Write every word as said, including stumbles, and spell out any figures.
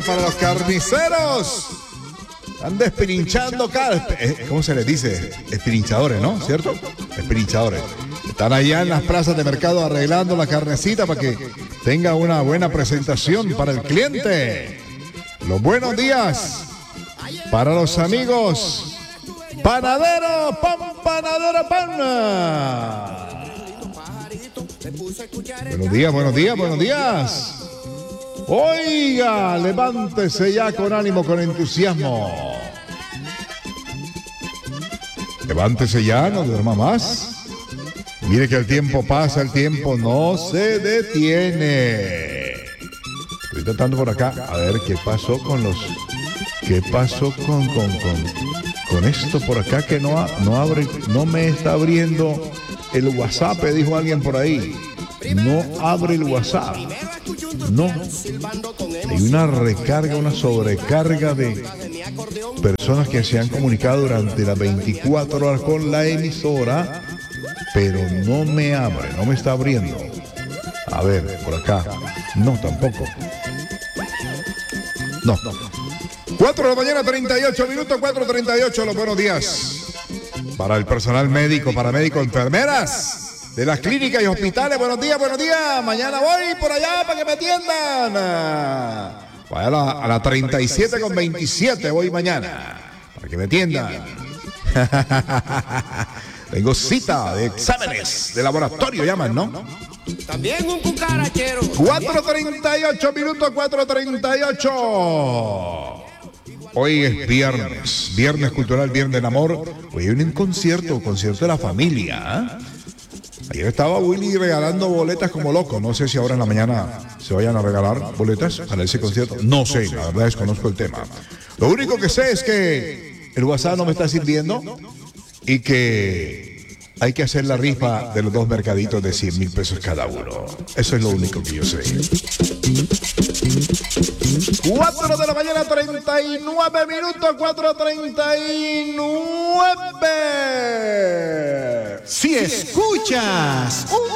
Para los carniceros. Están despirinchando car... ¿Cómo se les dice? Espirinchadores, ¿no? ¿Cierto? Espirinchadores. Están allá en las plazas de mercado arreglando la carnecita para que tenga una buena presentación para el cliente. Los buenos días para los amigos. Panadero, pan, panadero, pan. Buenos días, buenos días, buenos días. Oiga, levántese ya con ánimo, con entusiasmo. Levántese ya, no duerma más. Mire que el tiempo pasa, el tiempo no se detiene. Estoy tratando por acá, a ver qué pasó con los... ¿Qué pasó con, con, con, con esto por acá que no, no abre, no me está abriendo el WhatsApp? Dijo alguien por ahí. No abre el WhatsApp. No. Hay una recarga, una sobrecarga de personas que se han comunicado durante las veinticuatro horas con la emisora, pero no me abre, no me está abriendo. A ver, por acá. No, tampoco. No. cuatro de la mañana, treinta y ocho minutos, cuatro treinta y ocho, los buenos días. Para el personal médico, paramédico, enfermeras de las clínicas y hospitales, buenos días, buenos días. Mañana voy por allá para que me atiendan. Voy a la, a la treinta y siete con veintisiete, voy mañana para que me atiendan. Tengo cita de exámenes de laboratorio, llaman, ¿no? También un cucarachero. cuatro treinta y ocho minutos, cuatro treinta y ocho. Hoy es viernes, viernes cultural, viernes del amor. Hoy hay un concierto, concierto de la familia. ¿eh? Ayer estaba Willy regalando boletas como loco. No sé si ahora en la mañana se vayan a regalar boletas para ese concierto. No sé, la verdad desconozco el tema. Lo único que sé es que el WhatsApp no me está sirviendo y que hay que hacer la rifa de los dos mercaditos de cien mil pesos cada uno. Eso es lo único que yo sé. cuatro de la mañana, treinta y nueve minutos, cuatro treinta y nueve. Si escuchas un